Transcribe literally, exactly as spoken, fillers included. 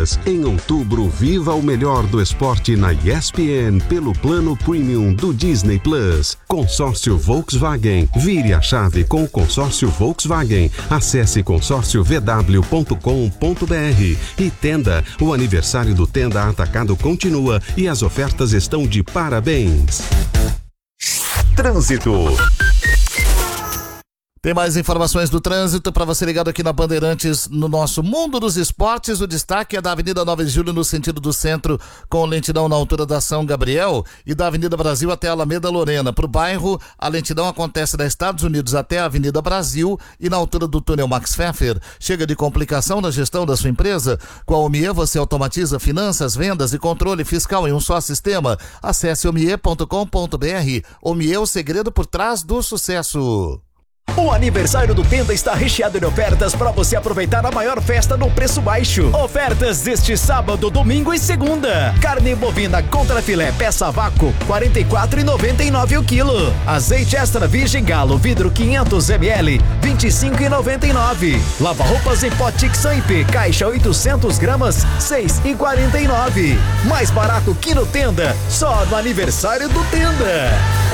Plus. Em outubro, viva o melhor do esporte na E S P N pelo plano Premium do Disney Plus. Consórcio Volkswagen. Vire a chave com o consórcio Volkswagen. Acesse consórcio v w ponto com ponto b r. E Tenda. O aniversário do Tenda Atacado continua e as ofertas estão de parabéns. Trânsito. Tem mais informações do trânsito para você ligado aqui na Bandeirantes no nosso Mundo dos Esportes. O destaque é da Avenida nove de Julho no sentido do centro, com lentidão na altura da São Gabriel, e da Avenida Brasil até a Alameda Lorena. Para o bairro, a lentidão acontece da Estados Unidos até a Avenida Brasil e na altura do túnel Max Pfeffer. Chega de complicação na gestão da sua empresa? Com a Omie você automatiza finanças, vendas e controle fiscal em um só sistema. Acesse omie ponto com ponto b r. Omie, o segredo por trás do sucesso. O aniversário do Tenda está recheado de ofertas para você aproveitar a maior festa no preço baixo. Ofertas deste sábado, domingo e segunda. Carne bovina contra filé peça a vácuo, quarenta e quatro reais e noventa e nove centavos o quilo. Azeite extra virgem galo, vidro quinhentos mililitros, vinte e cinco reais e noventa e nove centavos. Lava-roupas em pote Xamp, caixa oitocentos gramas, seis reais e quarenta e nove centavos. Mais barato que no Tenda, só no aniversário do Tenda.